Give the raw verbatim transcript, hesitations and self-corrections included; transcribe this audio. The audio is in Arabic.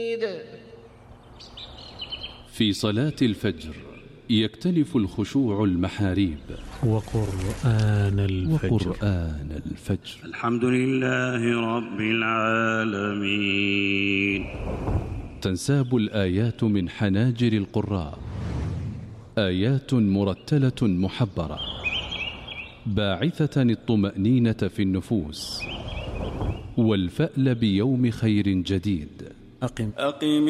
في صلاة الفجر يكتنف الخشوع المحاريب. وقرآن الفجر, وقرآن الفجر. الحمد لله رب العالمين. تنساب الآيات من حناجر القراء، آيات مرتلة محبرة باعثة الطمأنينة في النفوس والفأل بيوم خير جديد. أقم, أقم